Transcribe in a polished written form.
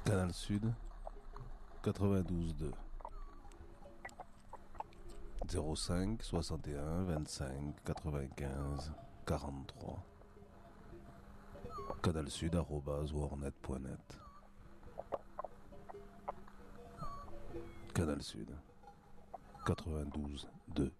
Canal Sud 92.2 05 61 25 95 43 canalsud@warnet.net. Canal Sud 92.2